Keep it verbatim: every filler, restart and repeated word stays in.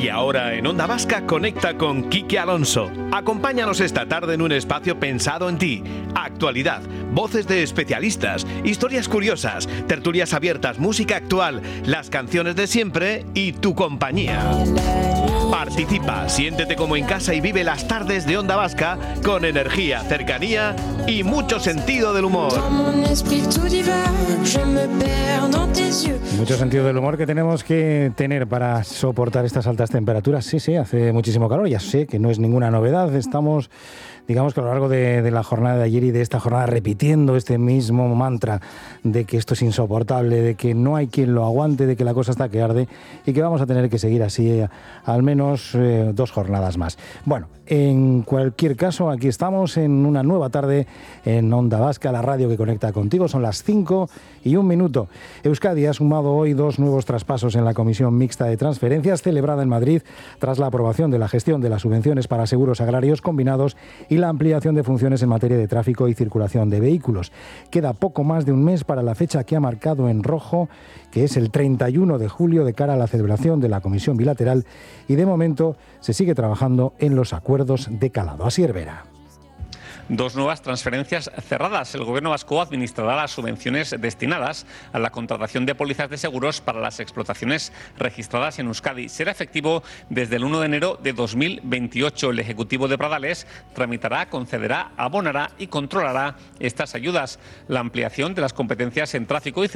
Y ahora en Onda Vasca conecta con Quique Alonso. Acompáñanos esta tarde en un espacio pensado en ti. Actualidad, voces de especialistas, historias curiosas, tertulias abiertas, música actual, las canciones de siempre y tu compañía. Participa, siéntete como en casa y vive las tardes de Onda Vasca con energía, cercanía y mucho sentido del humor. Mucho sentido del humor que tenemos que tener para soportar estas altas temperaturas. Sí, sí, hace muchísimo calor, ya sé que no es ninguna novedad. Estamos, digamos que a lo largo de, de la jornada de ayer y de esta jornada repitiendo este mismo mantra de que esto es insoportable, de que no hay quien lo aguante, de que la cosa está que arde y que vamos a tener que seguir así eh, al menos eh, dos jornadas más. Bueno, en cualquier caso, aquí estamos en una nueva tarde en Onda Vasca, la radio que conecta contigo. Son las cinco y un minuto. Euskadi ha sumado hoy dos nuevos traspasos en la Comisión Mixta de Transferencias celebrada en Madrid tras la aprobación de la gestión de las subvenciones para seguros agrarios combinados y la ampliación de funciones en materia de tráfico y circulación de vehículos. Queda poco más de un mes para la fecha que ha marcado en rojo, que es el treinta y uno de julio, de cara a la celebración de la comisión bilateral, y de momento se sigue trabajando en los acuerdos de calado. Asier Vera. Dos nuevas transferencias cerradas. El Gobierno vasco administrará las subvenciones destinadas a la contratación de pólizas de seguros para las explotaciones registradas en Euskadi. Será efectivo desde el uno de enero de dos mil veintiocho. El Ejecutivo de Pradales tramitará, concederá, abonará y controlará estas ayudas. La ampliación de las competencias en tráfico y